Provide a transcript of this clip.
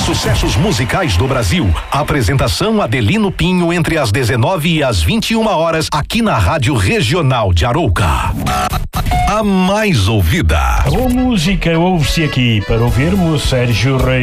sucessos musicais do Brasil. Apresentação Adelino Pinho entre as 19 e as 21 horas aqui na Rádio Regional de Arouca. A mais ouvida. A música ouve-se aqui para ouvirmos Sérgio Reis.